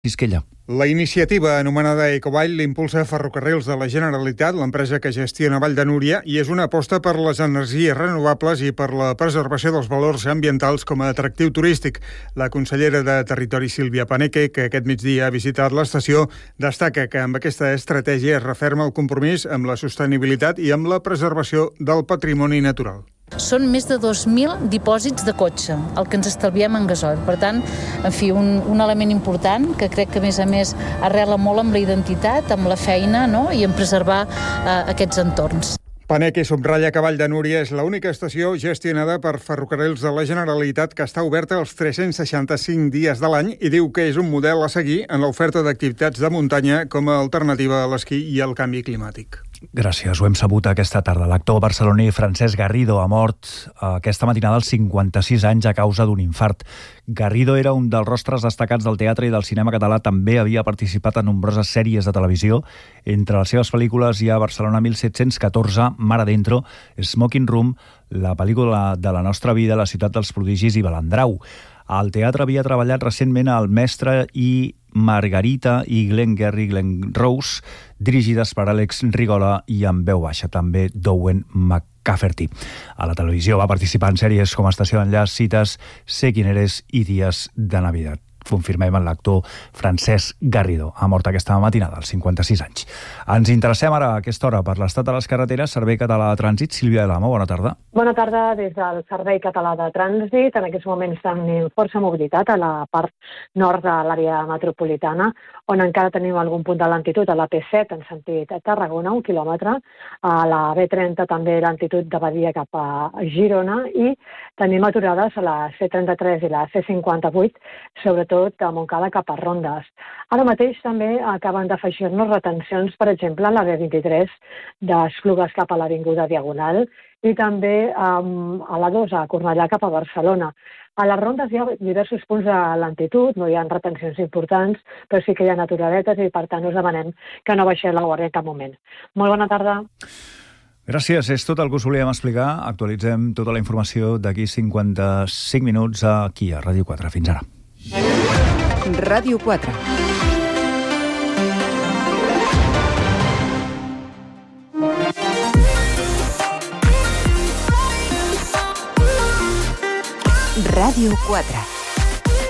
Quisquella. La iniciativa anomenada Ecovall l'impulsa Ferrocarrils de la Generalitat, l'empresa que gestiona Vall de Núria, i és una aposta per les energies renovables i per la preservació dels valors ambientals com a atractiu turístic. La consellera de Territori, Sílvia Paneque, que aquest migdia ha visitat l'estació, destaca que amb aquesta estratègia es referma el compromís amb la sostenibilitat i amb la preservació del patrimoni natural. Són més de 2.000 dipòsits de cotxe, el que ens estalviem en gasoil. Per tant, en fi, un element important que crec que, a més, arrela molt amb la identitat, amb la feina, no? I en preservar aquests entorns. Paneque subratlla que Vall de Núria és l'única estació gestionada per Ferrocarrils de la Generalitat que està oberta els 365 dies de l'any i diu que és un model a seguir en l'oferta d'activitats de muntanya com a alternativa a l'esquí i al canvi climàtic. Gràcies, ho hem sabut aquesta tarda. L'actor barceloní Francesc Garrido ha mort aquesta matinada als 56 anys a causa d'un infart. Garrido era un dels rostres destacats del teatre i del cinema català. També havia participat en nombroses sèries de televisió. Entre les seves pel·lícules hi ha Barcelona 1714, Mar Adentro, Smoking Room, la pel·lícula de la nostra vida, La ciutat dels prodigis i Balandrau. Al teatre havia treballat recentment El mestre i Margarita i Glengarry Glen Rose, dirigides per Àlex Rigola i amb veu baixa també d'Owen McCafferty. A la televisió va participar en sèries com Estació d'enllaç, Cites, Sé quién eres i Dies de Navidad. Confirmem en l'actor Francesc Garrido. Ha mort aquesta matinada, als 56 anys. Ens interessem ara a aquesta hora per l'estat de les carreteres. Servei Català de Trànsit. Sílvia Elamo, bona tarda. Bona tarda des del Servei Català de Trànsit. En aquests moments tenim força mobilitat a la part nord de l'àrea metropolitana, on encara tenim algun punt de lentitud a la P7 en sentit Tarragona, 1 quilòmetre, a la B30 també lentitud de Badia cap a Girona i tenim aturades a la C33 i la C58, sobretot a Montcada cap a Rondes. Ara mateix també acaben d'afegir-nos retencions, per exemple, a la B23 d'Esplugues cap a l'Avinguda Diagonal i també a la 2 a Cornellà cap a Barcelona. A les rondes hi ha diversos punts de lentitud, no hi ha retencions importants, però sí que hi ha aturadetes i per tant us demanem que no baixeu la guàrdia en cap moment. Molt bona tarda. Gràcies, és tot el que us volíem explicar. Actualitzem tota la informació d'aquí 55 minuts aquí a Ràdio 4. Fins ara. Ràdio 4. Ràdio 4.